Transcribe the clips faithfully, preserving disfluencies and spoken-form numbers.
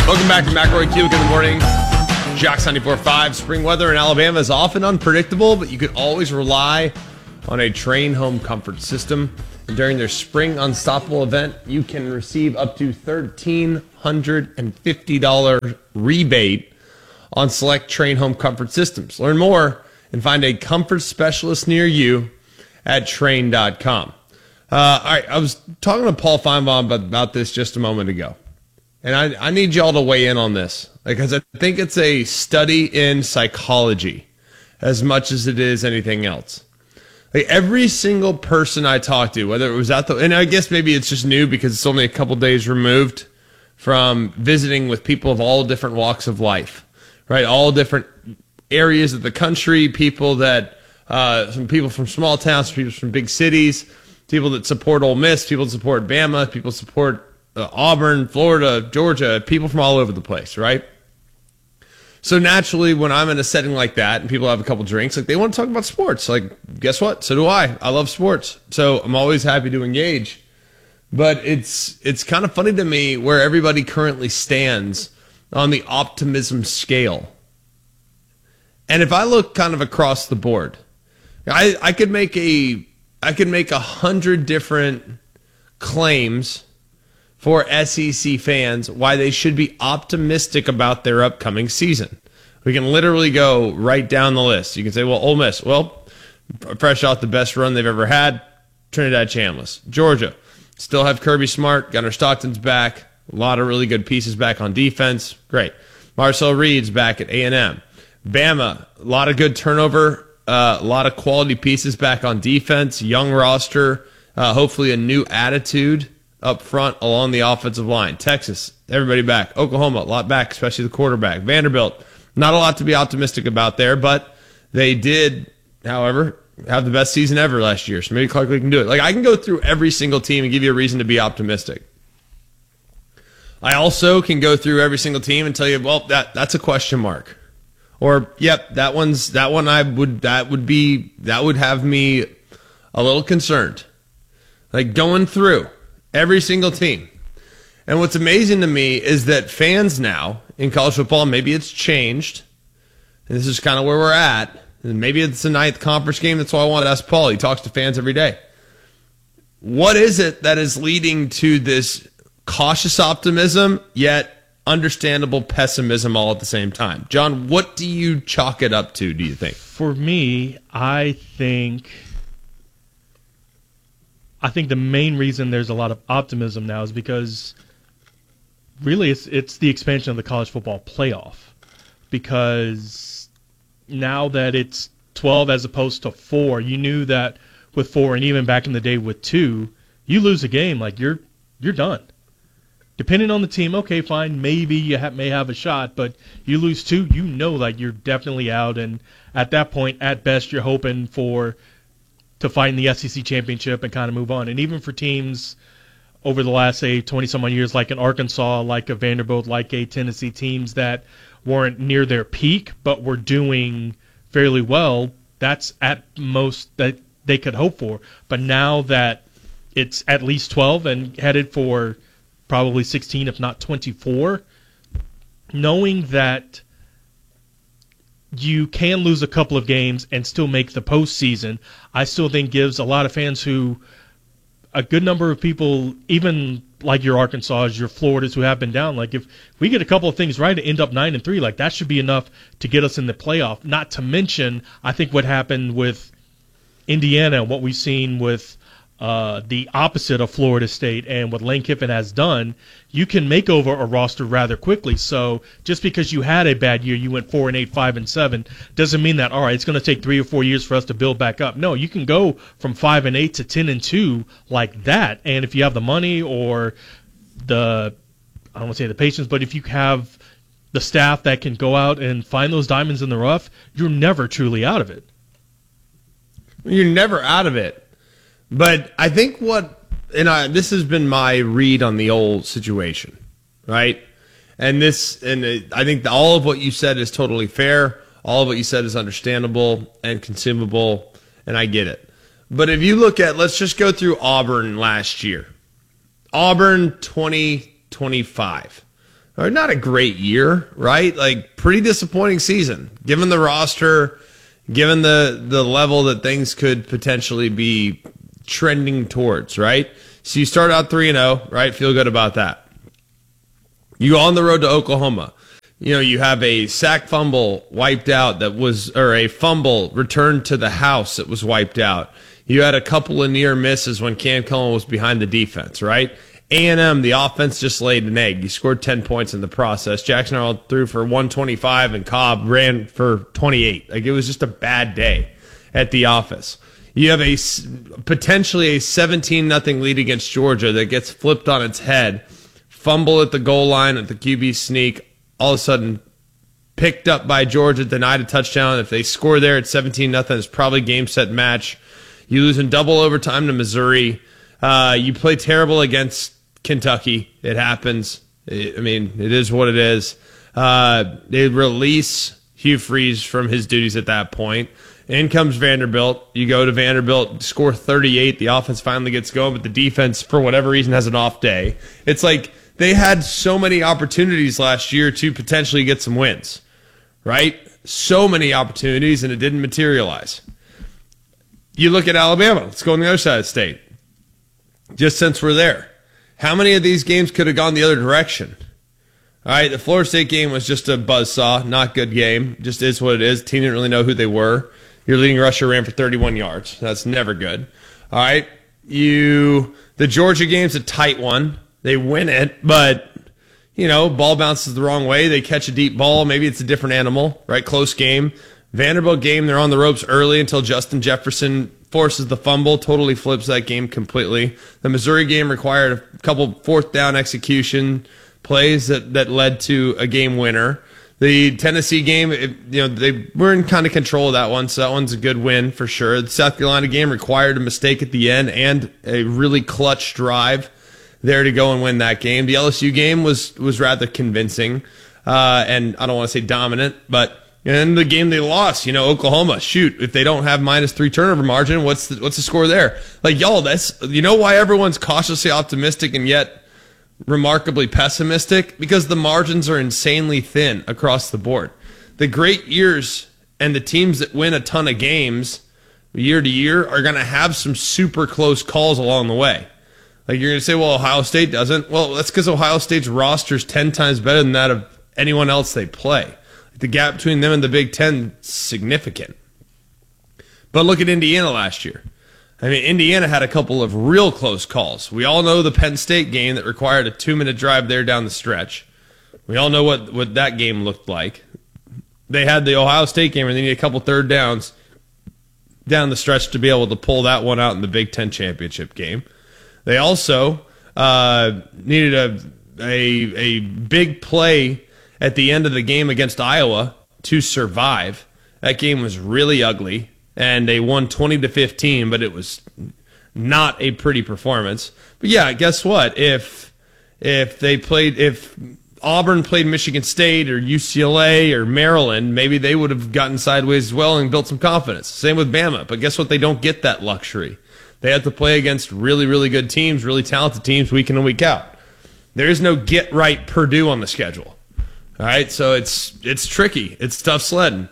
Welcome back to McElroy Cubic in the morning. Jocks ninety-four point five. Spring weather in Alabama is often unpredictable, but you can always rely on a Trane home comfort system. And during their Spring Unstoppable event, you can receive up to one thousand three hundred fifty dollars rebate on select Trane home comfort systems. Learn more and find a comfort specialist near you at Trane dot com. Uh, all right, I was talking to Paul Feinbaum about, about this just a moment ago. And I, I need y'all to weigh in on this because I think it's a study in psychology as much as it is anything else. Like every single person I talked to, whether it was at the, and I guess maybe it's just new because it's only a couple days removed from visiting with people of all different walks of life, right? All different areas of the country, people that, uh, some people from small towns, people from big cities, people that support Ole Miss, people that support Bama, people support Uh, Auburn, Florida, Georgia, people from all over the place, right? So naturally, when I'm in a setting like that and people have a couple drinks, like they want to talk about sports. Like, guess what? So do I. I love sports. So I'm always happy to engage. But it's it's kind of funny to me where everybody currently stands on the optimism scale. And if I look kind of across the board, I, I could make a I could make a hundred different claims for S E C fans why they should be optimistic about their upcoming season. We can literally go right down the list. You can say, well, Ole Miss, well, fresh off the best run they've ever had, Trinidad Chambliss. Georgia, still have Kirby Smart, Gunnar Stockton's back, a lot of really good pieces back on defense, great. Marcel Reed's back at A and M. Bama, a lot of good turnover, uh, a lot of quality pieces back on defense, young roster, uh, hopefully a new attitude up front along the offensive line. Texas, everybody back. Oklahoma, a lot back, especially the quarterback. Vanderbilt, not a lot to be optimistic about there, but they did, however, have the best season ever last year, so maybe Clark can do it. Like, I can go through every single team and give you a reason to be optimistic. I also can go through every single team and tell you, well, that that's a question mark. Or, yep, that one's that one I would that would be that would have me a little concerned. Like going through every single team. And what's amazing to me is that fans now in college football, maybe it's changed, and this is kind of where we're at, and maybe it's the ninth conference game. That's why I want to ask Paul. He talks to fans every day. What is it that is leading to this cautious optimism, yet understandable pessimism all at the same time? John, what do you chalk it up to, do you think? For me, I think... I think the main reason there's a lot of optimism now is because really it's it's the expansion of the college football playoff. Because now that it's twelve as opposed to four, you knew that with four and even back in the day with two, you lose a game, like you're you're done. Depending on the team, okay, fine, maybe you ha- may have a shot, but you lose two, you know, like you're definitely out. And at that point, at best, you're hoping for to fight in the S E C championship and kind of move on. And even for teams over the last, say, twenty-some odd years, like an Arkansas, like a Vanderbilt, like a Tennessee, teams that weren't near their peak but were doing fairly well, that's at most that they could hope for. But now that it's at least twelve and headed for probably sixteen, if not twenty-four, knowing that you can lose a couple of games and still make the postseason, I still think gives a lot of fans who, a good number of people, even like your Arkansas, your Floridas who have been down, like if we get a couple of things right to end up nine and three, like that should be enough to get us in the playoff. Not to mention, I think what happened with Indiana, what we've seen with uh, the opposite of Florida State and what Lane Kiffin has done, you can make over a roster rather quickly. So just because you had a bad year, you went four and eight, five and seven, doesn't mean that all right, it's going to take three or four years for us to build back up. No, you can go from five and eight to ten and two like that. And if you have the money or the, I don't want to say the patience, but if you have the staff that can go out and find those diamonds in the rough, you're never truly out of it. You're never out of it. But I think what, and I, this has been my read on the old situation, right? And this, and it, I think all of what you said is totally fair. All of what you said is understandable and consumable, and I get it. But if you look at, let's just go through Auburn last year. Auburn twenty twenty-five. or not a great year, right? Like pretty disappointing season, given the roster, given the, the level that things could potentially be trending towards, right? So you start out three and oh, right? Feel good about that. You go on the road to Oklahoma. You know, you have a sack fumble wiped out that was, or a fumble returned to the house that was wiped out. You had a couple of near misses when Cam Cohen was behind the defense, right? A and M, the offense just laid an egg. You scored ten points in the process. Jackson Arnold threw for one twenty-five, and Cobb ran for twenty-eight. Like, it was just a bad day at the office. You have a potentially a seventeen nothing lead against Georgia that gets flipped on its head. Fumble at the goal line at the Q B sneak. All of a sudden, picked up by Georgia, denied a touchdown. If they score there at seventeen nothing, it's probably game, set, match. You lose in double overtime to Missouri. Uh, you play terrible against Kentucky. It happens. I mean, it is what it is. Uh, they release Hugh Freeze from his duties at that point. In comes Vanderbilt. You go to Vanderbilt, score thirty-eight. The offense finally gets going, but the defense, for whatever reason, has an off day. It's like they had so many opportunities last year to potentially get some wins, right? So many opportunities, and it didn't materialize. You look at Alabama. Let's go on the other side of the state. Just since we're there, how many of these games could have gone the other direction? All right, the Florida State game was just a buzzsaw, not good game. Just is what it is. The team didn't really know who they were. Your leading rusher ran for thirty-one yards. That's never good. All right, you the Georgia game's a tight one. They win it, but you know, ball bounces the wrong way. They catch a deep ball. Maybe it's a different animal, right? Close game. Vanderbilt game, they're on the ropes early until Justin Jefferson forces the fumble, totally flips that game completely. The Missouri game required a couple fourth down execution plays that, that led to a game winner. The Tennessee game, it, you know, they were in kind of control of that one, so that one's a good win for sure. The South Carolina game required a mistake at the end and a really clutch drive there to go and win that game. The L S U game was was rather convincing, uh, and I don't want to say dominant, but in the game they lost, you know, Oklahoma, shoot, if they don't have minus three turnover margin, what's the, what's the score there? Like, y'all, that's, you know why everyone's cautiously optimistic and yet remarkably pessimistic? Because the margins are insanely thin across the board. The great years and the teams that win a ton of games year to year are going to have some super close calls along the way. Like, you're going to say, well, Ohio State doesn't. Well, that's because Ohio State's roster is ten times better than that of anyone else they play. The gap between them and the Big Ten is significant. But look at Indiana last year. I mean, Indiana had a couple of real close calls. We all know the Penn State game that required a two-minute drive there down the stretch. We all know what, what that game looked like. They had the Ohio State game, and they needed a couple third downs down the stretch to be able to pull that one out in the Big Ten championship game. They also uh, needed a, a a big play at the end of the game against Iowa to survive. That game was really ugly, and they won twenty to fifteen, but it was not a pretty performance. But yeah, guess what? If if they played, if Auburn played Michigan State or U C L A or Maryland, maybe they would have gotten sideways as well and built some confidence. Same with Bama. But guess what? They don't get that luxury. They have to play against really, really good teams, really talented teams week in and week out. There is no get right Purdue on the schedule. All right, so it's it's tricky. It's tough sledding.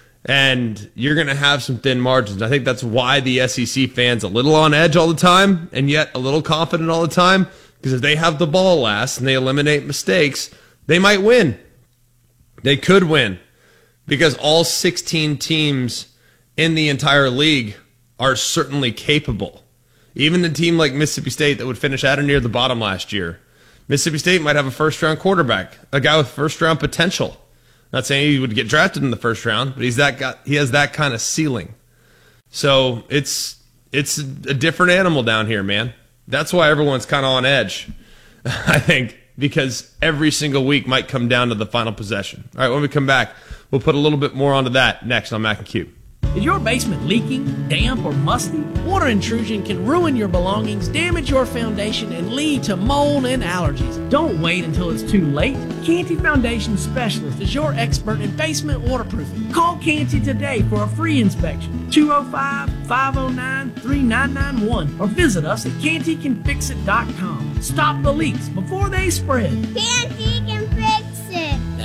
And you're going to have some thin margins. I think that's why the S E C fans a little on edge all the time and yet a little confident all the time, because if they have the ball last and they eliminate mistakes, they might win. They could win because all sixteen teams in the entire league are certainly capable. Even a team like Mississippi State that would finish at or near the bottom last year, Mississippi State might have a first-round quarterback, a guy with first-round potential. Not saying he would get drafted in the first round, but he's that got he has that kind of ceiling. So it's it's a different animal down here, man. That's why everyone's kind of on edge, I think, because every single week might come down to the final possession. All right, when we come back, we'll put a little bit more onto that next on Mac and Q. Is your basement leaking, damp, or musty? Water intrusion can ruin your belongings, damage your foundation, and lead to mold and allergies. Don't wait until it's too late. Canty Foundation Specialist is your expert in basement waterproofing. Call Canty today for a free inspection. two oh five, five oh nine, three nine nine one or visit us at canty can fix it dot com. Stop the leaks before they spread. Canty can fix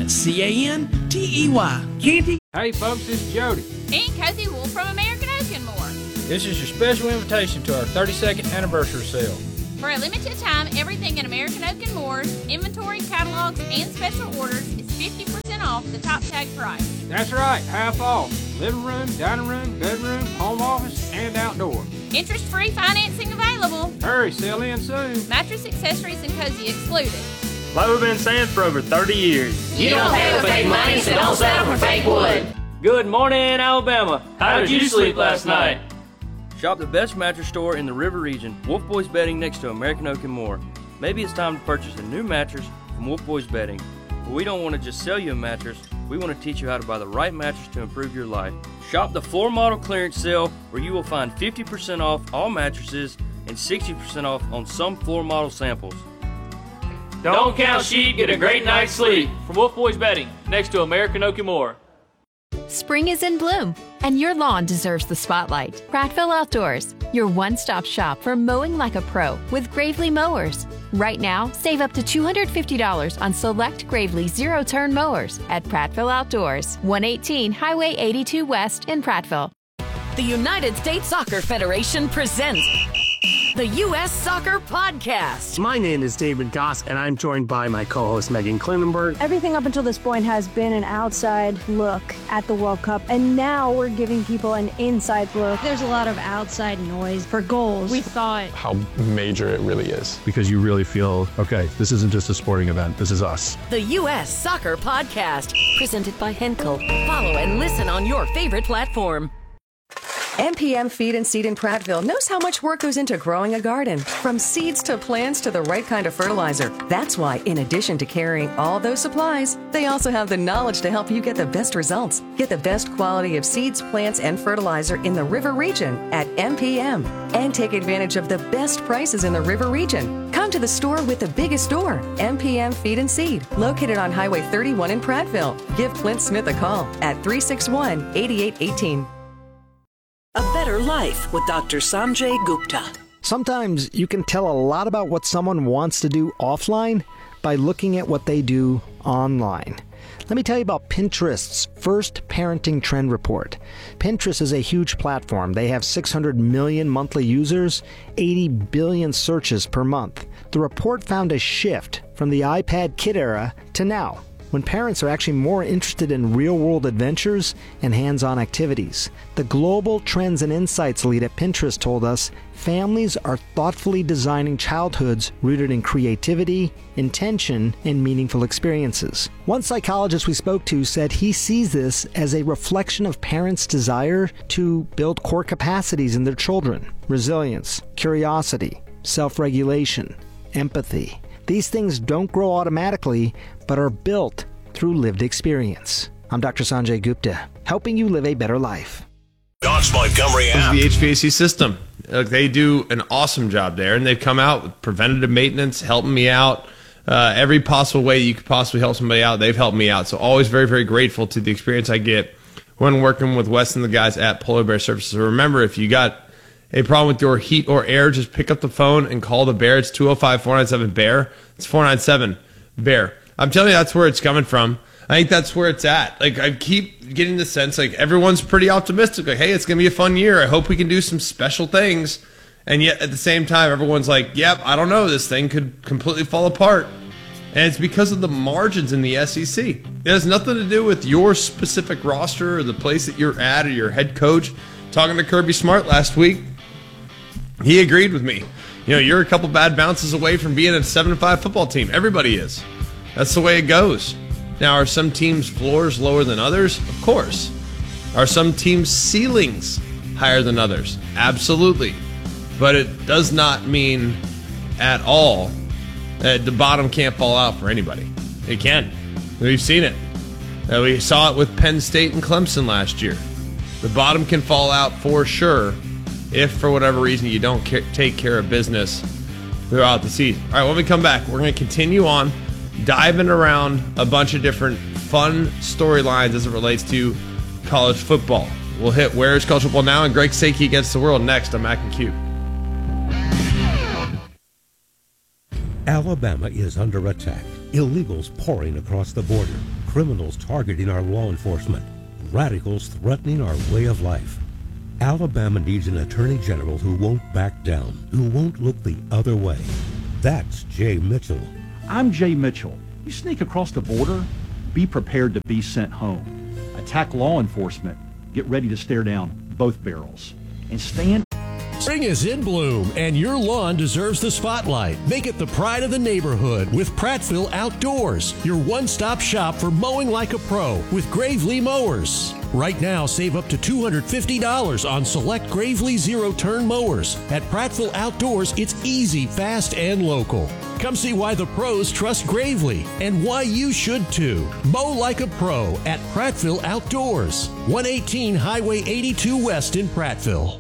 That's C A N T E Y. Canty. Hey folks, this is Jody. And Cozy Wool from American Oak and More. This is your special invitation to our thirty-second anniversary sale. For a limited time, everything in American Oak and Moore's inventory, catalogs, and special orders is fifty percent off the top tag price. That's right, half off. Living room, dining room, bedroom, home office, and outdoor. Interest-free financing available. Hurry, sell in soon. Mattress accessories and Cozy excluded. Lowe's been saying for over thirty years. You don't pay with fake money, so don't settle for fake wood. Good morning, Alabama. How did you sleep last night? Shop the best mattress store in the River Region, Wolf Boys Bedding next to American Oak and More. Maybe it's time to purchase a new mattress from Wolf Boys Bedding. But we don't want to just sell you a mattress, we want to teach you how to buy the right mattress to improve your life. Shop the floor model clearance sale where you will find fifty percent off all mattresses and sixty percent off on some floor model samples. Don't count sheep, get a great night's sleep. From Wolf Boys Bedding, next to American Oak and More. Spring is in bloom, and your lawn deserves the spotlight. Prattville Outdoors, your one-stop shop for mowing like a pro with Gravely mowers. Right now, save up to two hundred fifty dollars on select Gravely zero-turn mowers at Prattville Outdoors, one eighteen Highway eighty-two West in Prattville. The United States Soccer Federation presents the U S Soccer Podcast. My name is David Goss, and I'm joined by my co-host Megan Klinenberg. Everything up until this point has been an outside look at the World Cup, and now we're giving people an inside look. There's a lot of outside noise for goals. We thought how major it really is. Because you really feel, okay, this isn't just a sporting event, this is us. The U S Soccer Podcast, presented by Henkel. Follow and listen on your favorite platform. M P M Feed and Seed in Prattville knows how much work goes into growing a garden. From seeds to plants to the right kind of fertilizer. That's why, in addition to carrying all those supplies, they also have the knowledge to help you get the best results. Get the best quality of seeds, plants, and fertilizer in the River Region at M P M. And take advantage of the best prices in the River Region. Come to the store with the biggest store, M P M Feed and Seed, located on Highway thirty-one in Prattville. Give Clint Smith a call at three six one, eight eight one eight. A Better Life with Doctor Sanjay Gupta. Sometimes you can tell a lot about what someone wants to do offline by looking at what they do online. Let me tell you about Pinterest's first parenting trend report. Pinterest is a huge platform. They have six hundred million monthly users, eighty billion searches per month. The report found a shift from the iPad kid era to now, when parents are actually more interested in real-world adventures and hands-on activities. The Global Trends and Insights lead at Pinterest told us families are thoughtfully designing childhoods rooted in creativity, intention, and meaningful experiences. One psychologist we spoke to said he sees this as a reflection of parents' desire to build core capacities in their children: resilience, curiosity, self-regulation, empathy. These things don't grow automatically, but are built through lived experience. I'm Doctor Sanjay Gupta, helping you live a better life. Dodge Montgomery app. The H V A C system. Look, they do an awesome job there, and they've come out with preventative maintenance, helping me out. Uh, every possible way you could possibly help somebody out, they've helped me out. So always very, very grateful to the experience I get when working with Wes and the guys at Polar Bear Services. So remember, if you got a problem with your heat or air, just pick up the phone and call the Bear. It's two oh five, four nine seven, B E A R. It's four nine seven, B E A R. I'm telling you, that's where it's coming from. I think that's where it's at. Like, I keep getting the sense, like, everyone's pretty optimistic. Like, hey, it's going to be a fun year. I hope we can do some special things. And yet, at the same time, everyone's like, yep, I don't know. This thing could completely fall apart. And it's because of the margins in the S E C. It has nothing to do with your specific roster or the place that you're at or your head coach. Talking to Kirby Smart last week, he agreed with me. You know, you're a couple bad bounces away from being a seven and five football team. Everybody is. That's the way it goes. Now, are some teams' floors lower than others? Of course. Are some teams' ceilings higher than others? Absolutely. But it does not mean at all that the bottom can't fall out for anybody. It can. We've seen it. Uh, we saw it with Penn State and Clemson last year. The bottom can fall out for sure if, for whatever reason, you don't ca- take care of business throughout the season. All right, when we come back, we're going to continue on diving around a bunch of different fun storylines as it relates to college football. We'll hit Where's College Football Now and Greg Sankey Against the World next on Mac and Q. Alabama is under attack. Illegals pouring across the border. criminals targeting our law enforcement, radicals threatening our way of life. Alabama needs an attorney general who won't back down, who won't look the other way. That's Jay Mitchell. I'm Jay Mitchell. You sneak across the border, be prepared to be sent home. Attack law enforcement, get ready to stare down both barrels. And stand. Spring is in bloom, and your lawn deserves the spotlight. Make it the pride of the neighborhood with Prattville Outdoors, your one-stop shop for mowing like a pro with Gravely Mowers. Right now, save up to two hundred fifty dollars on select Gravely zero-turn mowers. At Prattville Outdoors, it's easy, fast, and local. Come see why the pros trust Gravely and why you should too. Mow like a pro at Prattville Outdoors, one eighteen Highway eighty-two West in Prattville.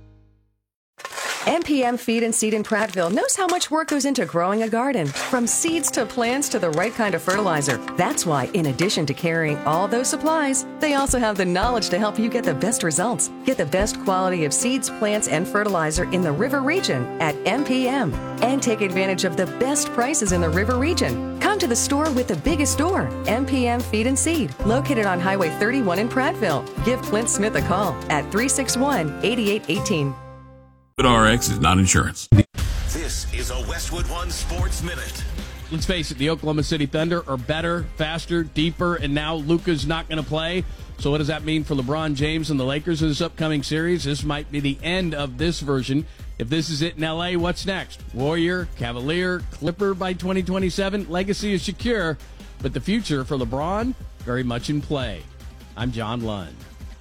M P M Feed and Seed in Prattville knows how much work goes into growing a garden. From seeds to plants to the right kind of fertilizer. That's why, in addition to carrying all those supplies, they also have the knowledge to help you get the best results. Get the best quality of seeds, plants, and fertilizer in the River Region at M P M. And take advantage of the best prices in the River Region. Come to the store with the biggest store, M P M Feed and Seed, located on Highway thirty-one in Prattville. Give Clint Smith a call at three six one, eight eight one eight. R X is not insurance. This is a Westwood One Sports Minute. Let's face it, the Oklahoma City Thunder are better, faster, deeper, and now Luka's not going to play. So what does that mean for LeBron James and the Lakers in this upcoming series? This might be the end of this version. If this is it in L A, what's next? Warrior, Cavalier, Clipper by twenty twenty-seven? Legacy is secure, but the future for LeBron, very much in play. I'm John Lund.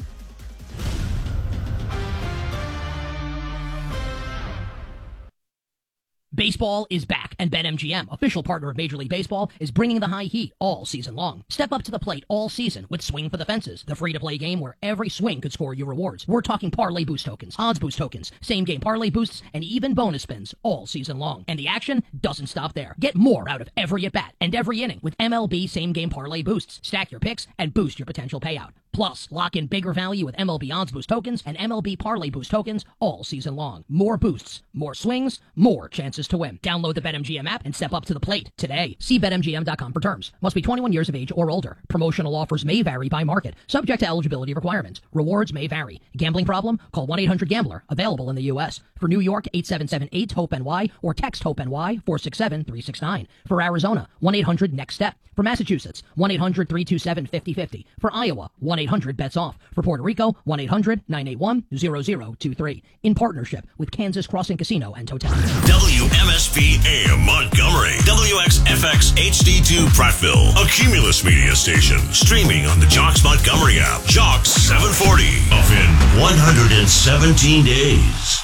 Baseball is back, and BetMGM, official partner of Major League Baseball, is bringing the high heat all season long. Step up to the plate all season with Swing for the Fences, the free-to-play game where every swing could score you rewards. We're talking parlay boost tokens, odds boost tokens, same-game parlay boosts, and even bonus spins all season long. And the action doesn't stop there. Get more out of every at-bat and every inning with M L B same-game parlay boosts. Stack your picks and boost your potential payout. Plus, lock in bigger value with M L B odds boost tokens and M L B parlay boost tokens all season long. More boosts, more swings, more chances to win. Download the BetMGM app and step up to the plate today. See Bet M G M dot com for terms. Must be twenty-one years of age or older. Promotional offers may vary by market. Subject to eligibility requirements. Rewards may vary. Gambling problem? Call one eight hundred gambler. Available in the U S For New York, eight seven seven eight hope N Y or text HOPE-NY four six seven three six nine. For Arizona, one eight hundred next step. For Massachusetts, one eight hundred three two seven five zero five zero. For Iowa, one eight hundred bets off. For Puerto Rico, one eight hundred nine eight one zero zero two three. In partnership with Kansas Crossing Casino and Hotel. W M S P A M Montgomery. W X F X H D two Prattville. A Cumulus media station. Streaming on the Jocks Montgomery app. Jocks seven forty. Up in one hundred seventeen days.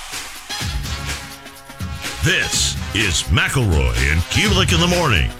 This is McElroy and Kulik in the morning.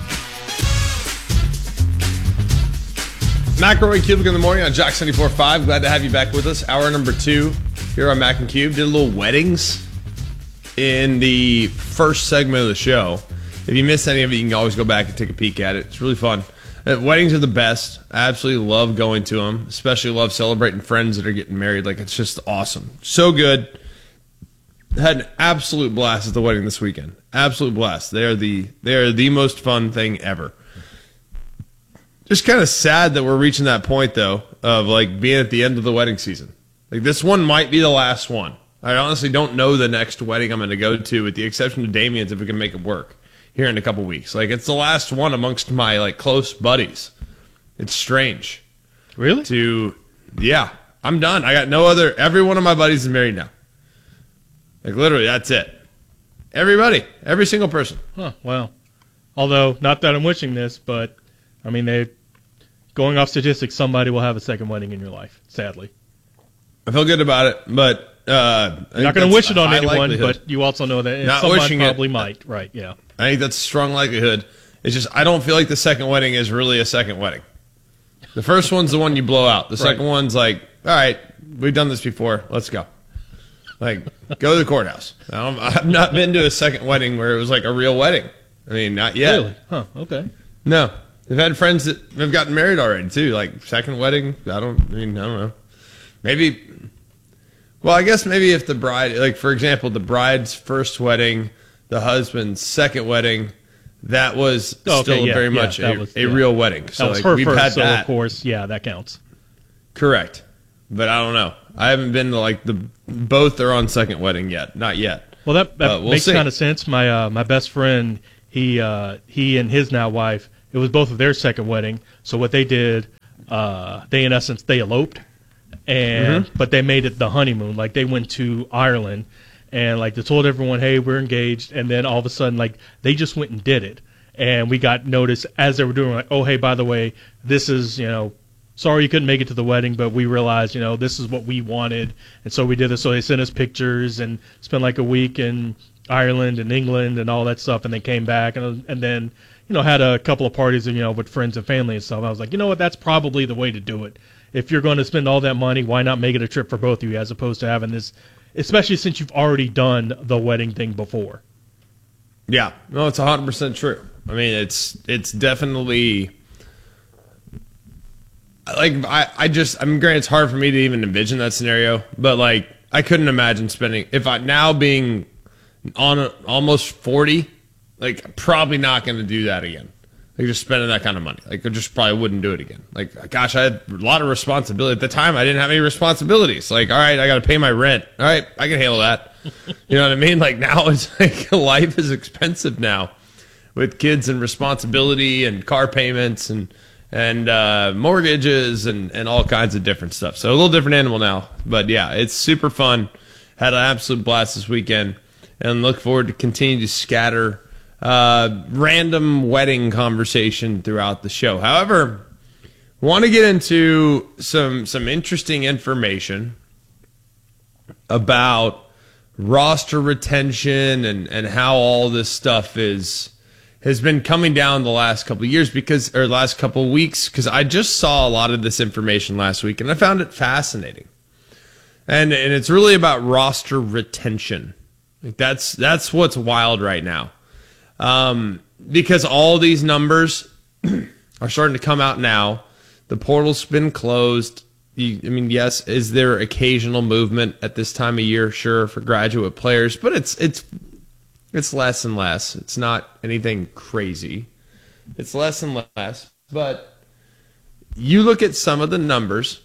McElroy, Kulik in the morning on Jocks ninety-four point five. Glad to have you back with us. Hour number two here on Mac and Cube. Did a little weddings in the first segment of the show. If you missed any of it, you can always go back and take a peek at it. It's really fun. Uh, weddings are the best. I absolutely love going to them. Especially love celebrating friends that are getting married. Like, it's just awesome. So good. Had an absolute blast at the wedding this weekend. Absolute blast. They are the they are the most fun thing ever. Just kind of sad that we're reaching that point, though, of like being at the end of the wedding season. Like, this one might be the last one. I honestly don't know the next wedding I'm going to go to, with the exception of Damien's, if we can make it work here in a couple weeks. Like, it's the last one amongst my like close buddies. It's strange. Really? To yeah, I'm done. I got no other. Every one of my buddies is married now. Like, literally, that's it. Everybody, every single person. Huh, wow. Although, not that I'm wishing this, but I mean, they going off statistics, somebody will have a second wedding in your life, sadly. I feel good about it, but uh, you're not going to wish it on anyone, but you also know that not someone wishing probably it. might. Right, yeah. I think that's a strong likelihood. It's just I don't feel like the second wedding is really a second wedding. The first one's the one you blow out. The second right. one's like, all right, we've done this before. Let's go. Like, go to the courthouse. Um, I've not been to a second wedding where it was like a real wedding. I mean, not yet. Really? Huh, okay. No. I've had friends that have gotten married already, too. Like, second wedding, I don't, I mean, I don't know. Maybe, well, I guess maybe if the bride, like, for example, the bride's first wedding, the husband's second wedding, that was Okay, still yeah, very yeah, much that a, was- a yeah. real wedding. So that was like, her we've first, had so that. of course, yeah, that counts. Correct. But I don't know. I haven't been to like the both are on second wedding yet. Not yet. Well, that, that But we'll makes see. kind of sense. My uh, my best friend, he uh, he and his now wife, it was both of their second wedding. So what they did, uh, they in essence they eloped, and Mm-hmm. but they made it the honeymoon. Like they went to Ireland, and like they told everyone, hey, we're engaged, and then all of a sudden, like they just went and did it, and we got notice as they were doing, like, oh, hey, by the way, this is you know. Sorry you couldn't make it to the wedding, but we realized, you know, this is what we wanted, and so we did this. So they sent us pictures and spent like a week in Ireland and England and all that stuff, and they came back and and then, you know, had a couple of parties, you know, with friends and family and stuff. I was like, you know what, that's probably the way to do it. If you're going to spend all that money, why not make it a trip for both of you as opposed to having this, especially since you've already done the wedding thing before. Yeah, no, it's one hundred percent true. I mean, it's it's definitely like I, I just I mean, granted, it's hard for me to even envision that scenario, but like I couldn't imagine spending if I now being on a, almost forty, like probably not going to do that again. Like just spending that kind of money, like I just probably wouldn't do it again. Like gosh, I had a lot of responsibility at the time. I didn't have any responsibilities. Like all right, I got to pay my rent. All right, I can handle that. You know what I mean? Like now it's like life is expensive now with kids and responsibility and car payments and. and uh, mortgages and, and all kinds of different stuff. So a little different animal now. But, yeah, it's super fun. Had an absolute blast this weekend. And look forward to continue to scatter uh, random wedding conversation throughout the show. However, want to get into some some interesting information about roster retention and, and how all this stuff is... has been coming down the last couple of years because, or last couple of weeks, because I just saw a lot of this information last week and I found it fascinating. And and it's really about roster retention. Like that's that's what's wild right now. Um, because all these numbers are starting to come out now. The portal's been closed. You, I mean, yes, is there occasional movement at this time of year? Sure, for graduate players, but it's it's It's less and less. It's not anything crazy. It's less and less. But you look at some of the numbers,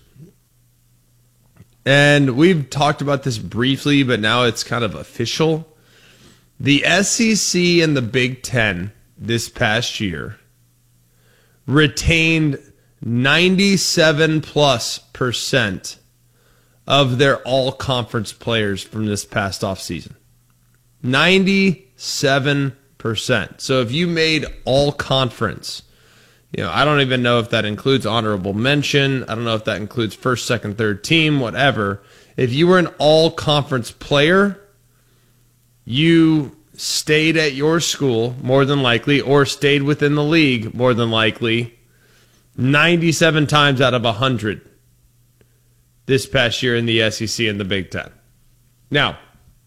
and we've talked about this briefly, but now it's kind of official. The S E C and the Big Ten this past year retained ninety-seven plus percent of their all-conference players from this past offseason. ninety-seven percent. So if you made all conference, you know, I don't even know if that includes honorable mention. I don't know if that includes first, second, third team, whatever. If you were an all conference player, you stayed at your school more than likely or stayed within the league more than likely ninety-seven times out of one hundred this past year in the S E C and the Big Ten. Now,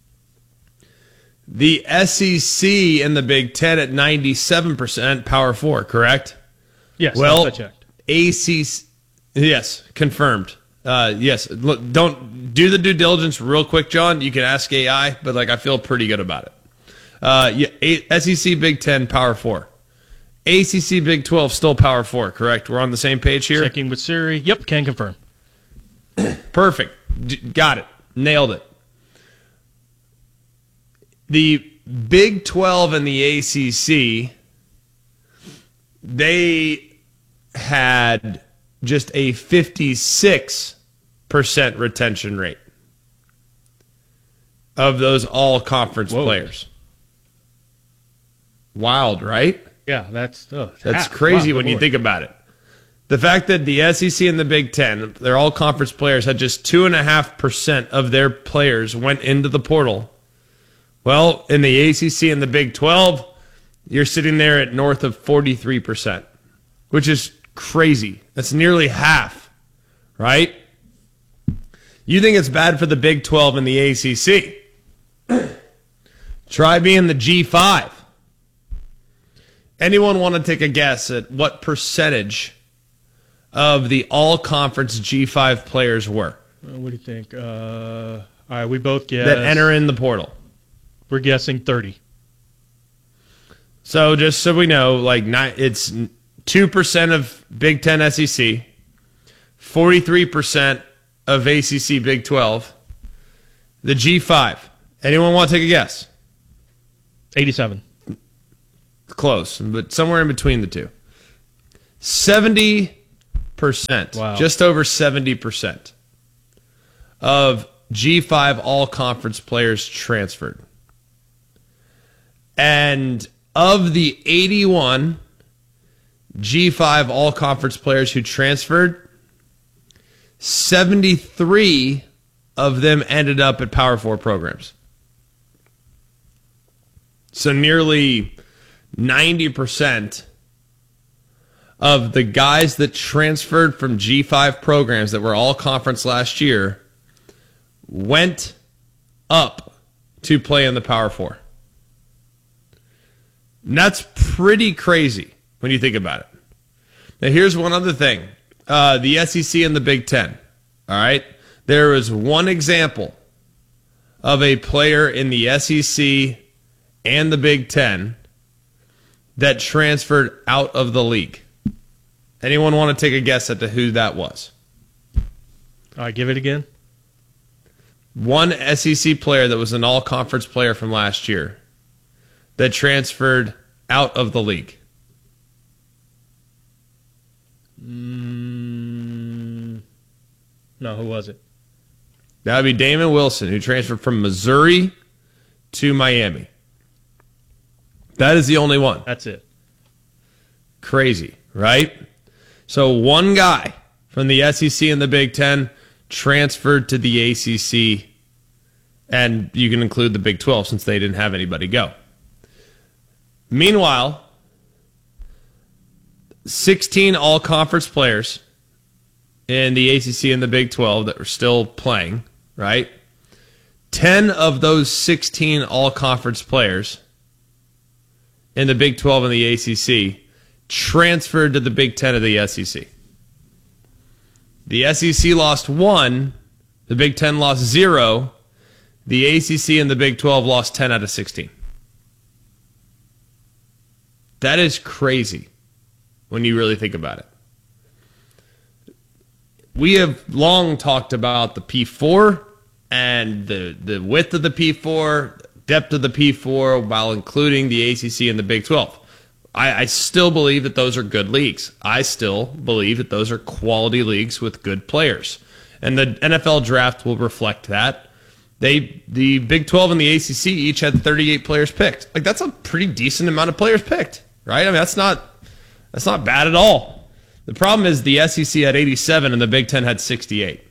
the S E C and the Big Ten at ninety-seven percent Power Four, correct? Yes, well, I checked. A C C, yes, confirmed. Uh, yes, look, don't do the due diligence real quick, John. You can ask A I, but like I feel pretty good about it. Uh, yeah, A- S E C Big Ten Power Four, A C C Big Twelve still Power Four, correct? We're on the same page here. Checking with Siri. Yep, can confirm. Perfect. D- got it. Nailed it. The Big twelve and the A C C, they had just a fifty-six percent retention rate of those all-conference Whoa. players. Wild, right? Yeah, that's uh, That's half. crazy Wow, when good you lord. think about it. The fact that the S E C and the Big Ten, they're all conference players, had just two point five percent of their players went into the portal. Well, in the A C C and the Big twelve, you're sitting there at north of forty-three percent, which is crazy. That's nearly half, right? You think it's bad for the Big twelve and the A C C. Try being the G five. Anyone want to take a guess at what percentage of the all-conference G five players were? Uh, what do you think? Uh, all right, we both guess. That enter in the portal. We're guessing thirty. So just so we know, like not, it's two percent of Big Ten S E C, forty-three percent of A C C Big twelve, the G five. Anyone want to take a guess? eighty-seven. Close, but somewhere in between the two. seventy percent, wow. Just over seventy percent of G five all-conference players transferred. And of the eighty-one G five all-conference players who transferred, seventy-three of them ended up at Power Four programs. So nearly ninety percent of the guys that transferred from G five programs that were all conference last year went up to play in the Power Four. And that's pretty crazy when you think about it. Now, here's one other thing. Uh, the S E C and the Big Ten. All right? There is one example of a player in the S E C and the Big Ten that transferred out of the league. Anyone want to take a guess at to who that was? All right, give it again. One S E C player that was an all-conference player from last year that transferred out of the league. Mm, no, who was it? That would be Damon Wilson, who transferred from Missouri to Miami. That is the only one. That's it. Crazy, right? So one guy from the S E C and the Big Ten transferred to the A C C, and you can include the Big twelve since they didn't have anybody go. Meanwhile, sixteen all-conference players in the A C C and the Big twelve that were still playing, right? ten of those sixteen all-conference players in the Big twelve and the A C C transferred to the Big Ten of the S E C. The S E C lost one, the Big Ten lost zero, the A C C and the Big twelve lost ten out of sixteen. That is crazy when you really think about it. We have long talked about the P four and the, the width of the P four, depth of the P four, while including the A C C and the Big twelve. I, I still believe that those are good leagues. I still believe that those are quality leagues with good players. And the N F L draft will reflect that. They, the Big twelve and the A C C each had thirty-eight players picked. Like, that's a pretty decent amount of players picked, right? I mean, that's not that's not bad at all. The problem is the S E C had eighty-seven and the Big Ten had sixty-eight.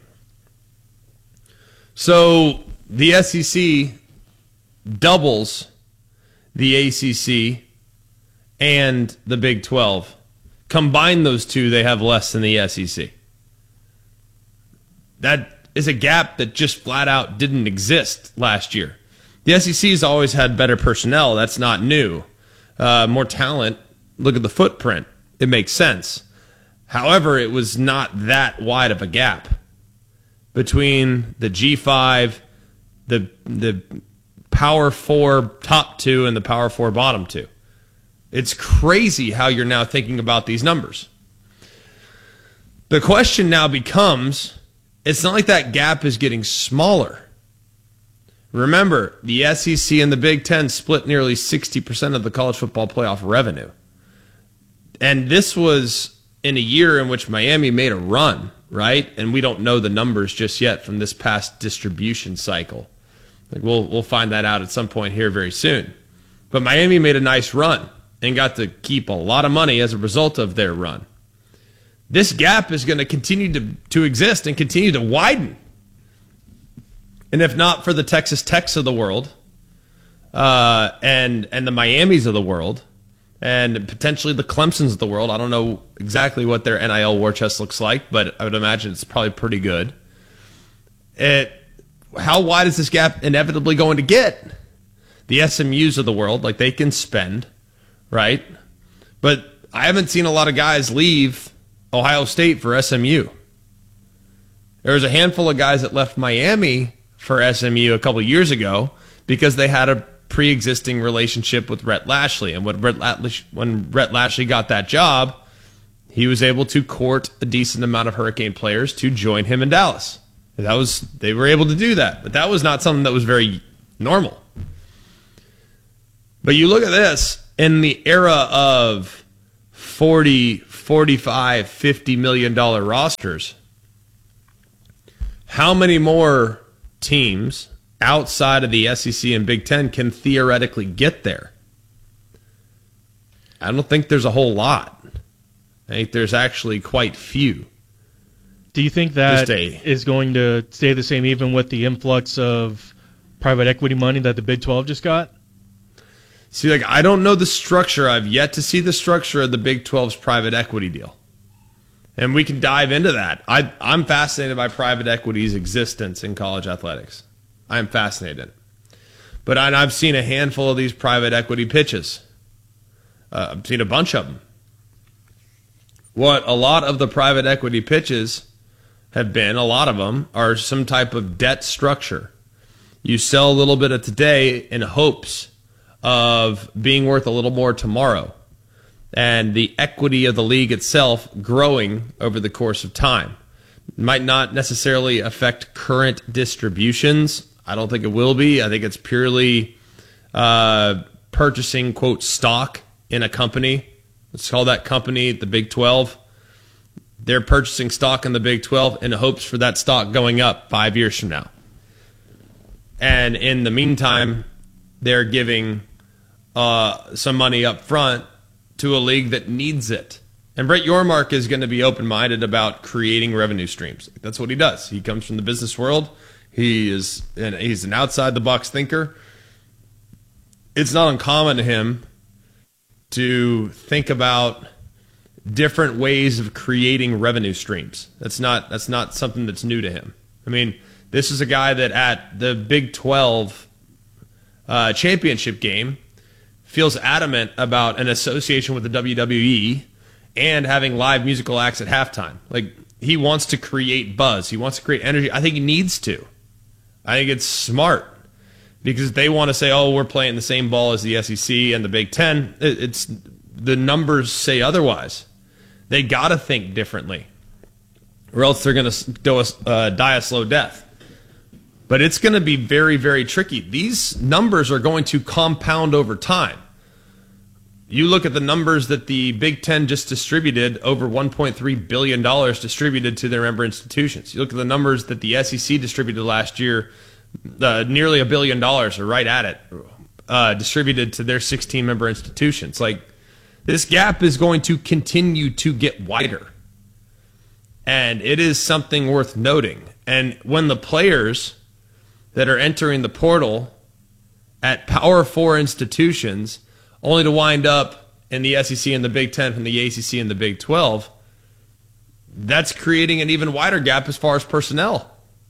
So the S E C doubles the A C C and the Big twelve. Combine those two, they have less than the S E C. That is a gap that just flat out didn't exist last year. The S E C's always had better personnel. That's not new. Uh, more talent. Look at the footprint. It makes sense. However, it was not that wide of a gap between the G five, the the Power Four top two, and the Power Four bottom two. It's crazy how you're now thinking about these numbers. The question now becomes, it's not like that gap is getting smaller. Remember, the S E C and the Big Ten split nearly sixty percent of the college football playoff revenue. And this was in a year in which Miami made a run, right? And we don't know the numbers just yet from this past distribution cycle. Like we'll we'll find that out at some point here very soon. But Miami made a nice run and got to keep a lot of money as a result of their run. This gap is going to continue to, to exist and continue to widen. And if not for the Texas Techs of the world, uh, and and the Miamis of the world, and potentially the Clemsons of the world, I don't know exactly what their N I L war chest looks like, but I would imagine it's probably pretty good. It, how wide is this gap inevitably going to get? The S M Us of the world, like they can spend, right? But I haven't seen a lot of guys leave Ohio State for S M U. There was a handful of guys that left Miami for S M U a couple of years ago because they had a pre-existing relationship with Rhett Lashley. And when Rhett Lashley, when Rhett Lashley got that job, he was able to court a decent amount of Hurricane players to join him in Dallas. That was they were able to do that, but that was not something that was very normal. But you look at this, in the era of forty, forty-five, fifty million dollar rosters, how many more teams outside of the S E C and Big Ten can theoretically get there? I don't think there's a whole lot. I think there's actually quite few. Do you think that a, is going to stay the same even with the influx of private equity money that the Big twelve just got? See, like, I don't know the structure. I've yet to see the structure of the Big twelve's private equity deal. And we can dive into that. I, I'm fascinated by private equity's existence in college athletics. I'm fascinated. But I, I've seen a handful of these private equity pitches. Uh, I've seen a bunch of them. What a lot of the private equity pitches have been, a lot of them, are some type of debt structure. You sell a little bit of today in hopes of being worth a little more tomorrow, and the equity of the league itself growing over the course of time. It might not necessarily affect current distributions. I don't think it will be. I think it's purely uh, purchasing, quote, stock in a company. Let's call that company the Big twelve. They're purchasing stock in the Big twelve in hopes for that stock going up five years from now. And in the meantime, they're giving uh, some money up front to a league that needs it. And Brett Yormark is going to be open-minded about creating revenue streams. That's what he does. He comes from the business world. He is and he's an outside-the-box thinker. It's not uncommon to him to think about different ways of creating revenue streams. That's not that's not something that's new to him. I mean, this is a guy that at the Big twelve uh, championship game feels adamant about an association with the W W E and having live musical acts at halftime. Like, he wants to create buzz. He wants to create energy. I think he needs to. I think it's smart. Because they want to say, oh, we're playing the same ball as the S E C and the Big Ten. It's the numbers say otherwise. They got to think differently, or else they're going to uh, die a slow death. But it's going to be very, very tricky. These numbers are going to compound over time. You look at the numbers that the Big Ten just distributed, over one point three billion dollars distributed to their member institutions. You look at the numbers that the S E C distributed last year, Uh, nearly a billion dollars, or right at it, uh, distributed to their sixteen member institutions. Like, this gap is going to continue to get wider. And it is something worth noting. And when the players that are entering the portal at Power Four institutions, only to wind up in the S E C and the Big Ten from the A C C and the Big twelve, that's creating an even wider gap as far as personnel.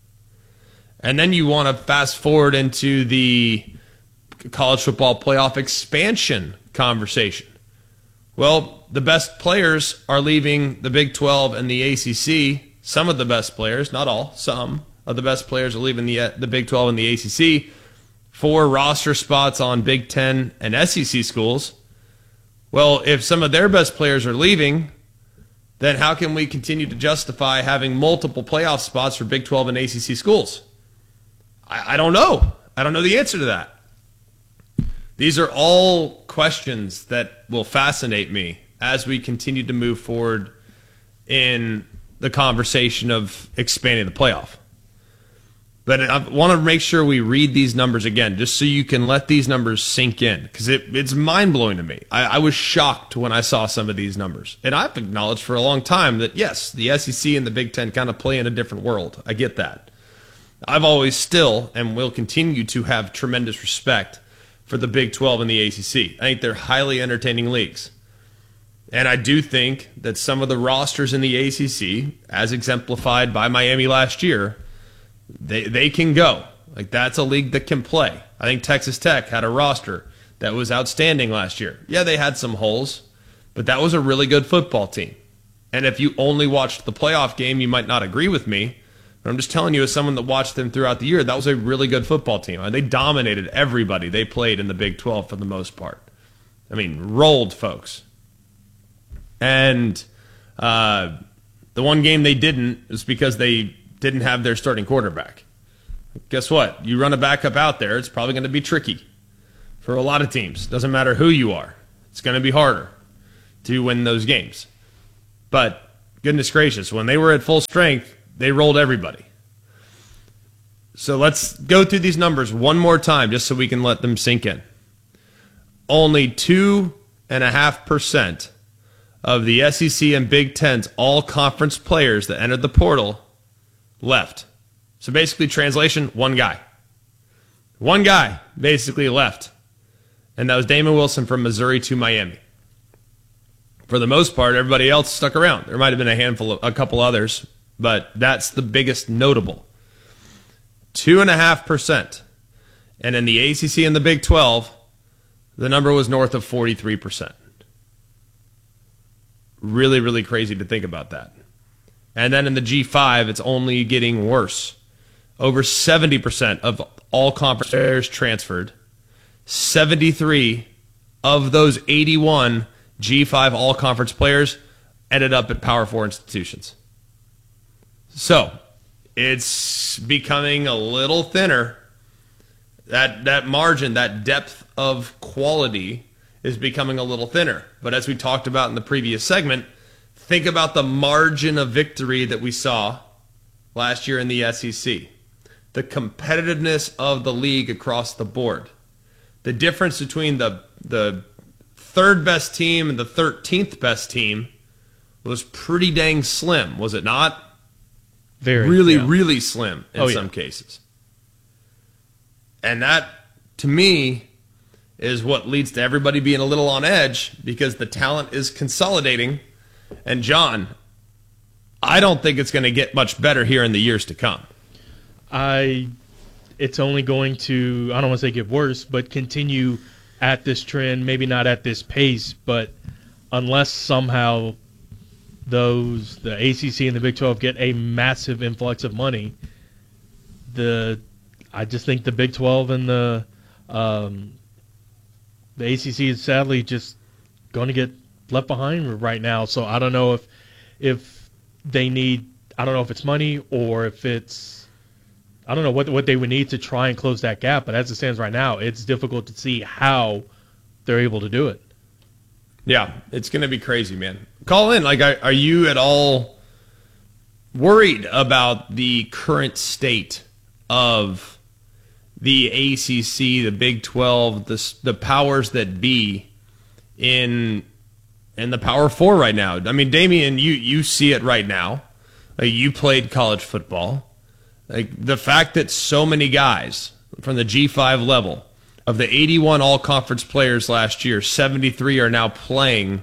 And then you want to fast forward into the college football playoff expansion conversation. Well, the best players are leaving the Big twelve and the A C C. Some of the best players, not all, some of the best players are leaving the the Big twelve and the A C C for roster spots on Big Ten and S E C schools. Well, if some of their best players are leaving, then how can we continue to justify having multiple playoff spots for Big twelve and A C C schools? I don't know. I don't know the answer to that. These are all questions that will fascinate me as we continue to move forward in the conversation of expanding the playoff. But I want to make sure we read these numbers again, just so you can let these numbers sink in, because it, it's mind-blowing to me. I, I was shocked when I saw some of these numbers. And I've acknowledged for a long time that, yes, the S E C and the Big Ten kind of play in a different world. I get that. I've always still and will continue to have tremendous respect for the Big twelve and the A C C. I think they're highly entertaining leagues. And I do think that some of the rosters in the A C C, as exemplified by Miami last year, they they can go. Like, that's a league that can play. I think Texas Tech had a roster that was outstanding last year. Yeah, they had some holes, but that was a really good football team. And if you only watched the playoff game, you might not agree with me. But I'm just telling you, as someone that watched them throughout the year, that was a really good football team. They dominated everybody they played in the Big twelve for the most part. I mean, rolled folks. And uh, the one game they didn't is because they didn't have their starting quarterback. Guess what? You run a backup out there, it's probably going to be tricky for a lot of teams. Doesn't matter who you are. It's going to be harder to win those games. But goodness gracious, when they were at full strength, they rolled everybody. So let's go through these numbers one more time just so we can let them sink in. Only two point five percent of the S E C and Big Ten's all-conference players that entered the portal left. So basically, translation, one guy. One guy basically left. And that was Damon Wilson from Missouri to Miami. For the most part, everybody else stuck around. There might have been a handful of, a couple others, but that's the biggest notable. two point five percent. And in the A C C and the Big twelve, the number was north of forty-three percent. Really, really crazy to think about that. And then in the G five, it's only getting worse. Over seventy percent of all conference players transferred. seventy-three of those eighty-one G five all-conference players ended up at Power Four institutions. So, it's becoming a little thinner. That that margin, that depth of quality is becoming a little thinner. But as we talked about in the previous segment, think about the margin of victory that we saw last year in the S E C. The competitiveness of the league across the board. The difference between the the third best team and the thirteenth best team was pretty dang slim, was it not? Very. Really, yeah. really slim in oh, some yeah. cases. And that, to me, is what leads to everybody being a little on edge because the talent is consolidating. And John, I don't think it's going to get much better here in the years to come. I, it's only going to, I don't want to say get worse, but continue at this trend, maybe not at this pace, but unless somehow those, the A C C and the Big twelve get a massive influx of money, the, I just think the Big twelve and the, um, the A C C is sadly just going to get left behind right now. So I don't know if, if they need, I don't know if it's money or if it's, I don't know what what they would need to try and close that gap, but as it stands right now, it's difficult to see how they're able to do it. Yeah, it's going to be crazy, man. Call in. Like, are, are you at all worried about the current state of the A C C, the Big twelve, the the powers that be in in the Power Four right now? I mean, Damian, you you see it right now. Like, you played college football. Like, the fact that so many guys from the G five level, of the eighty-one all-conference players last year, seventy-three are now playing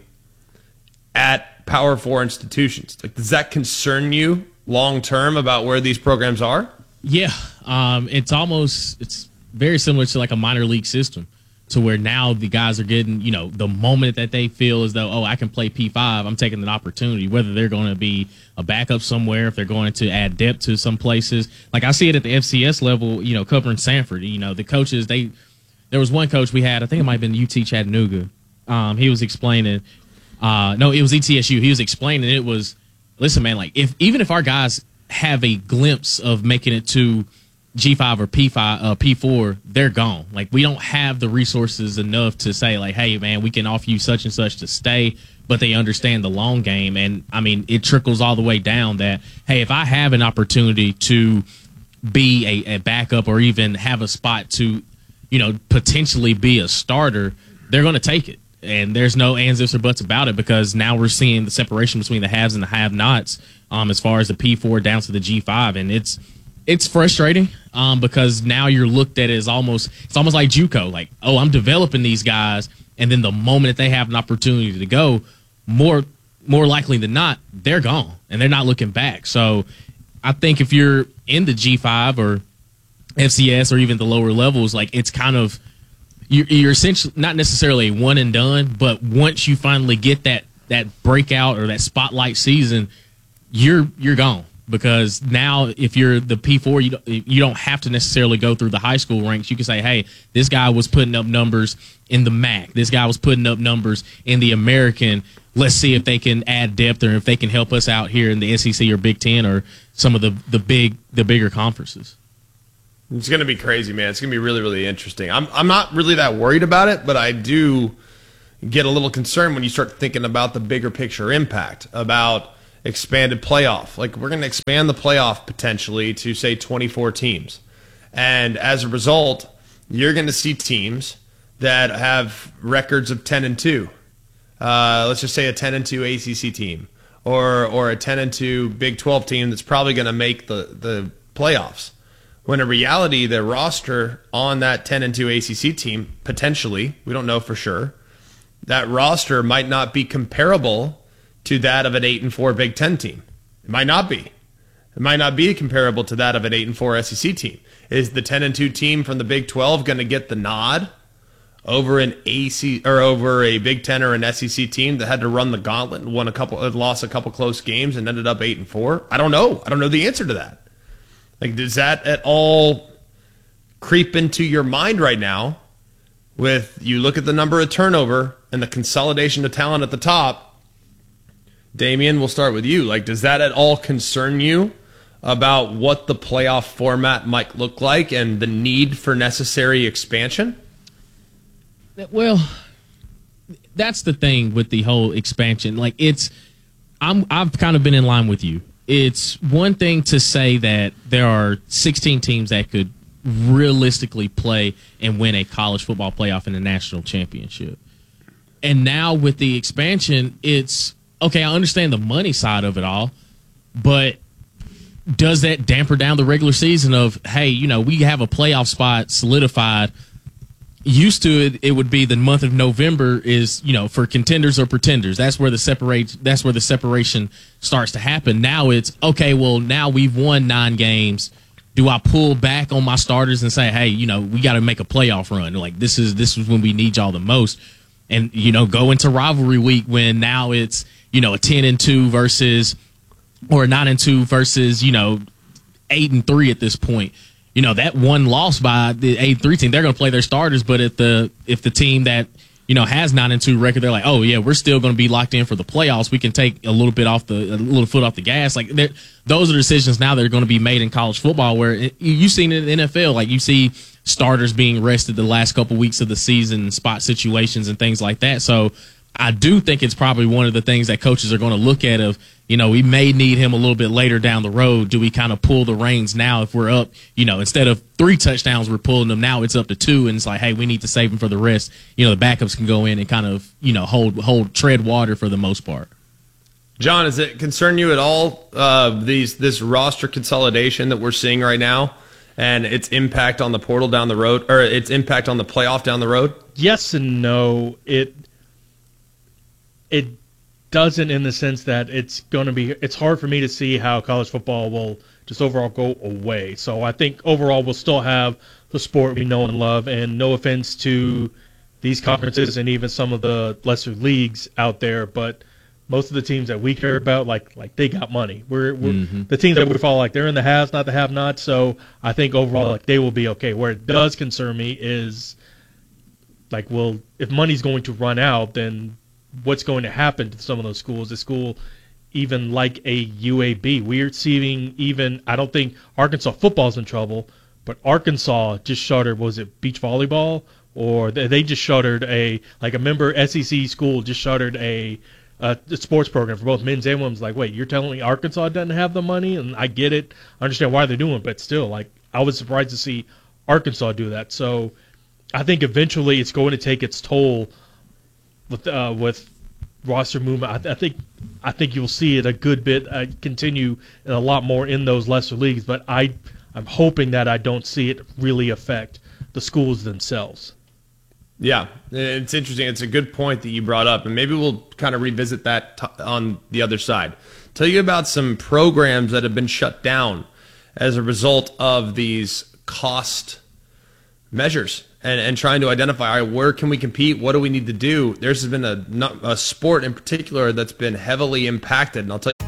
at Power Four institutions. Like, does that concern you long-term about where these programs are? Yeah. Um, it's almost, it's very similar to like a minor league system, to where now the guys are getting, you know, the moment that they feel as though, oh, I can play P five, I'm taking an opportunity, whether they're going to be a backup somewhere, if they're going to add depth to some places. Like, I see it at the F C S level, you know, covering Sanford. You know, the coaches, they, there was one coach we had, I think it might have been U T Chattanooga. Um, he was explaining, uh, no, it was E T S U. He was explaining it was, listen, man, like, if even if our guys have a glimpse of making it to G five or P five, uh, P four, they're gone. Like, we don't have the resources enough to say, like, hey, man, we can offer you such and such to stay, but they understand the long game. And, I mean, it trickles all the way down that, hey, if I have an opportunity to be a, a backup or even have a spot to, you know, potentially be a starter, they're going to take it. And there's no ands, ifs, or buts about it, because now we're seeing the separation between the haves and the have-nots um, as far as the P four down to the G five. And it's it's frustrating um, because now you're looked at as almost – it's almost like JUCO. Like, oh, I'm developing these guys, and then the moment that they have an opportunity to go, more more likely than not, they're gone, and they're not looking back. So I think if you're in the G five or F C S or even the lower levels, like, it's kind of – You're, you're essentially not necessarily a one and done, but once you finally get that that breakout or that spotlight season, you're you're gone. because now if you're the P four, you don't, you don't have to necessarily go through the high school ranks. You can say, hey, this guy was putting up numbers in the M A C. This guy was putting up numbers in the American. Let's see if they can add depth or if they can help us out here in the S E C or Big Ten or some of the, the big the bigger conferences. It's going to be crazy, man. It's going to be really, really interesting. I'm I'm not really that worried about it, but I do get a little concerned when you start thinking about the bigger picture impact, about expanded playoff. Like, we're going to expand the playoff potentially to, say, twenty-four teams. And as a result, you're going to see teams that have records of ten and two. Uh, let's just say a ten and two A C C team or or a ten and two Big twelve team that's probably going to make the, the playoffs. When in reality, the roster on that ten and two A C C team, potentially, we don't know for sure, that roster might not be comparable to that of an eight and four Big Ten team. It might not be. It might not be comparable to that of an eight and four S E C team. Is the ten and two team from the Big twelve going to get the nod over an A C or over a Big Ten or an S E C team that had to run the gauntlet and won a couple, lost a couple close games and ended up eight and four? I don't know. I don't know the answer to that. Like, does that at all creep into your mind right now? With you look at the number of turnover and the consolidation of talent at the top. Damian, we'll start with you. Like, does that at all concern you about what the playoff format might look like and the need for necessary expansion? Well, that's the thing with the whole expansion. Like, it's, I'm, I've kind of been in line with you. It's one thing to say that there are sixteen teams that could realistically play and win a college football playoff and a national championship. And now with the expansion, it's, okay, I understand the money side of it all, but does that damper down the regular season of, hey, you know, we have a playoff spot solidified? Used to it, it would be the month of November is, you know, for contenders or pretenders. That's where the separate. That's where the separation starts to happen. Now it's, okay, well, now we've won nine games. Do I pull back on my starters and say, hey, you know, we got to make a playoff run? Like, this is this is when we need y'all the most. And, you know, go into rivalry week when now it's, you know, a ten and two versus, or a nine and two versus, you know, eight and three at this point. You know, that one loss by the eight and three team, they're going to play their starters. But if the if the team that, you know, has nine and two record, they're like, oh yeah, we're still going to be locked in for the playoffs. We can take a little bit off the a little foot off the gas. Like, those are decisions now that are going to be made in college football. Where it, you, you've seen it in the N F L, like you see starters being rested the last couple weeks of the season, spot situations and things like that. So I do think it's probably one of the things that coaches are going to look at of, you know, we may need him a little bit later down the road. Do we kind of pull the reins now if we're up, you know, instead of three touchdowns, we're pulling them. Now it's up to two, and it's like, hey, we need to save them for the rest. You know, the backups can go in and kind of, you know, hold, hold, tread water for the most part. John, does it concern you at all, uh, these this roster consolidation that we're seeing right now and its impact on the portal down the road, or its impact on the playoff down the road? Yes and no. It it doesn't, in the sense that it's going to be, it's hard for me to see how college football will just overall go away. So I think overall we'll still have the sport we know and love, and no offense to these conferences and even some of the lesser leagues out there, but most of the teams that we care about, like like they got money. We're, we're mm-hmm. the teams that we follow, like they're in the haves, not the have-nots. So I think overall, like they will be okay. Where it does concern me is, like, well, if money's going to run out, then what's going to happen to some of those schools? The school, even like a U A B, we're seeing even. I don't think Arkansas football's in trouble, but Arkansas just shuttered. Was it beach volleyball, or they, they just shuttered a like a member S E C school just shuttered a. Uh, the sports program for both men's and women's. Like, wait, you're telling me Arkansas doesn't have the money? And I get it. I understand why they're doing it, but still, like, I was surprised to see Arkansas do that. So I think eventually it's going to take its toll with uh, with roster movement. I, th- I think I think you'll see it a good bit uh, continue and a lot more in those lesser leagues, but I, I'm hoping that I don't see it really affect the schools themselves. Yeah, it's interesting. It's a good point that you brought up, and maybe we'll kind of revisit that t- on the other side. Tell you about some programs that have been shut down as a result of these cost measures and, and trying to identify, all right, where can we compete? What do we need to do? There's been a, a sport in particular that's been heavily impacted, and I'll tell you.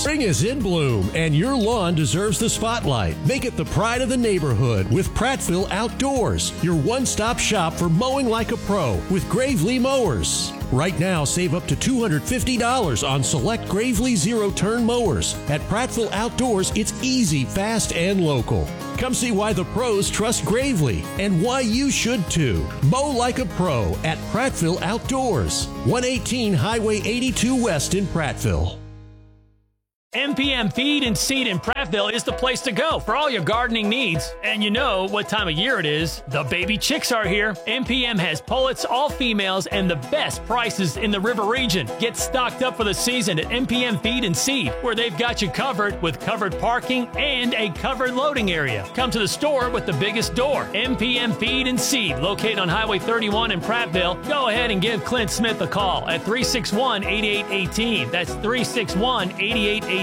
Spring is in bloom, and your lawn deserves the spotlight. Make it the pride of the neighborhood with Prattville Outdoors, your one-stop shop for mowing like a pro with Gravely Mowers. Right now, save up to two hundred fifty dollars on select Gravely zero-turn mowers. At Prattville Outdoors, it's easy, fast, and local. Come see why the pros trust Gravely and why you should too. Mow like a pro at Prattville Outdoors, one eighteen Highway eighty-two West in Prattville. M P M Feed and Seed in Prattville is the place to go for all your gardening needs. And you know what time of year it is. The baby chicks are here. M P M has pullets, all females, and the best prices in the river region. Get stocked up for the season at M P M Feed and Seed, where they've got you covered with covered parking and a covered loading area. Come to the store with the biggest door. M P M Feed and Seed, located on Highway thirty-one in Prattville. Go ahead and give Clint Smith a call at three six one, eight eight one eight. That's three six one, eight eight one eight.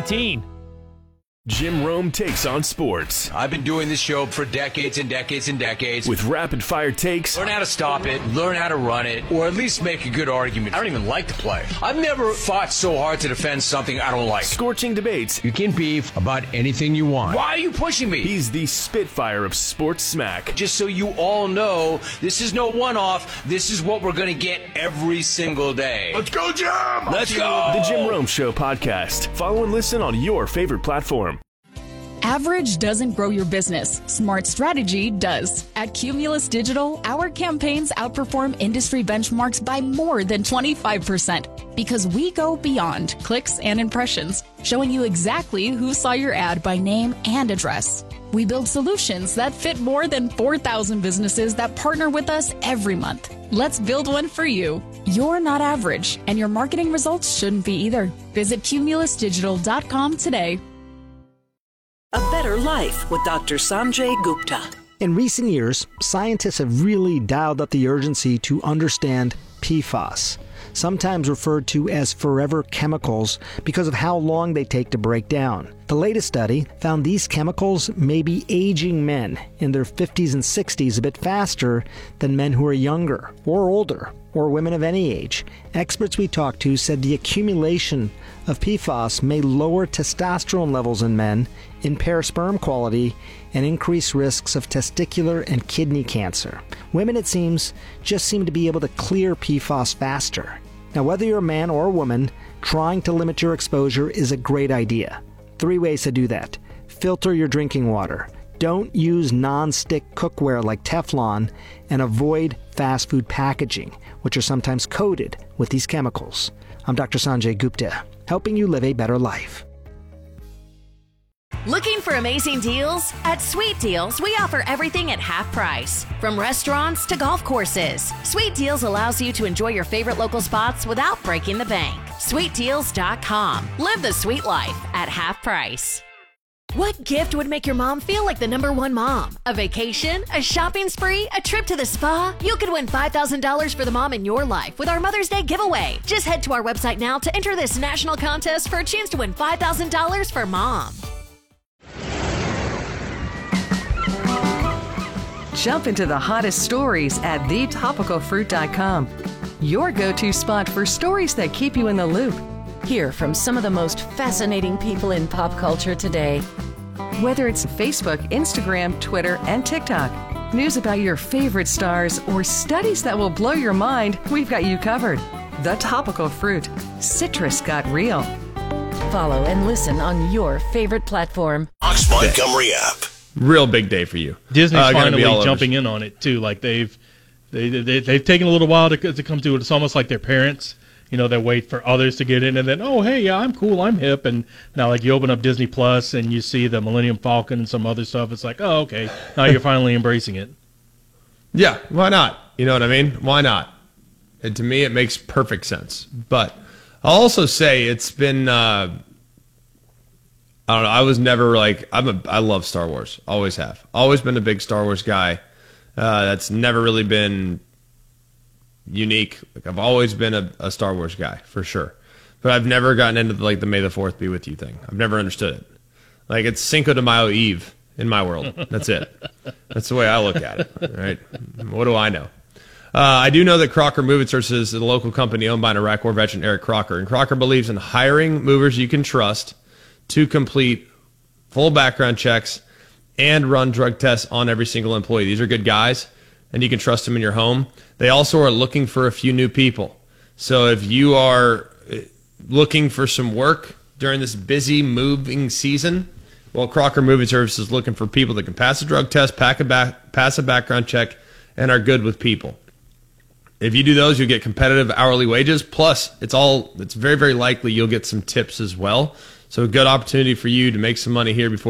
Jim Rome takes on sports. I've been doing this show for decades and decades and decades. With rapid-fire takes. Learn how to stop it, learn how to run it, or at least make a good argument. I don't even like the play. I've never fought so hard to defend something I don't like. Scorching debates. You can beef about anything you want. Why are you pushing me? He's the Spitfire of sports smack. Just so you all know, this is no one-off. This is what we're going to get every single day. Let's go, Jim! Let's go! The Jim Rome Show podcast. Follow and listen on your favorite platform. Average doesn't grow your business. Smart strategy does. At Cumulus Digital, our campaigns outperform industry benchmarks by more than twenty-five percent because we go beyond clicks and impressions, showing you exactly who saw your ad by name and address. We build solutions that fit more than four thousand businesses that partner with us every month. Let's build one for you. You're not average, and your marketing results shouldn't be either. Visit cumulus digital dot com today. A Better Life with Doctor Sanjay Gupta. In recent years, scientists have really dialed up the urgency to understand P FAS, sometimes referred to as forever chemicals because of how long they take to break down. The latest study found these chemicals may be aging men in their fifties and sixties a bit faster than men who are younger or older, or women of any age. Experts we talked to said the accumulation of P FAS may lower testosterone levels in men, impair sperm quality, and increase risks of testicular and kidney cancer. Women, it seems, just seem to be able to clear P FAS faster. Now, whether you're a man or a woman, trying to limit your exposure is a great idea. Three ways to do that. Filter your drinking water. Don't use non-stick cookware like Teflon, and avoid fast food packaging, which are sometimes coated with these chemicals. I'm Doctor Sanjay Gupta, helping you live a better life. Looking for amazing deals? At Sweet Deals, we offer everything at half price. From restaurants to golf courses, Sweet Deals allows you to enjoy your favorite local spots without breaking the bank. sweet deals dot com. Live the sweet life at half price. What gift would make your mom feel like the number one mom? A vacation? A shopping spree? A trip to the spa? You could win five thousand dollars for the mom in your life with our Mother's Day giveaway. Just head to our website now to enter this national contest for a chance to win five thousand dollars for mom. Jump into the hottest stories at the topical fruit dot com. Your go-to spot for stories that keep you in the loop. Hear from some of the most fascinating people in pop culture today. Whether it's Facebook, Instagram, Twitter, and TikTok, news about your favorite stars, or studies that will blow your mind, we've got you covered. The Topical Fruit. Citrus got real. Follow and listen on your favorite platform. Fox Montgomery app. Real big day for you. Disney's uh, finally jumping in on it too. Like they've they, they they've taken a little while to to come to it. It's almost like their parents, you know, they wait for others to get in, and then oh hey yeah I'm cool, I'm hip, and now like you open up Disney Plus and you see the Millennium Falcon and some other stuff. It's like oh okay, now you're finally embracing it. Yeah, why not? You know what I mean? Why not? And to me, it makes perfect sense. But I'll also say it's been. Uh, I don't know. I was never like I'm a. I love Star Wars. Always have. Always been a big Star Wars guy. Uh, that's never really been unique. Like I've always been a, a Star Wars guy for sure. But I've never gotten into the, like the May the Fourth be with you thing. I've never understood it. Like it's Cinco de Mayo Eve in my world. That's it. That's the way I look at it. Right? What do I know? Uh, I do know that Crocker Moving Services is a local company owned by an Iraq War veteran, Eric Crocker, and Crocker believes in hiring movers you can trust to complete full background checks and run drug tests on every single employee. These are good guys, and you can trust them in your home. They also are looking for a few new people. So if you are looking for some work during this busy moving season, well, Crocker Moving Services is looking for people that can pass a drug test, pack a back, pass a background check, and are good with people. If you do those, you'll get competitive hourly wages. Plus, it's all it's very, very likely you'll get some tips as well. So a good opportunity for you to make some money here before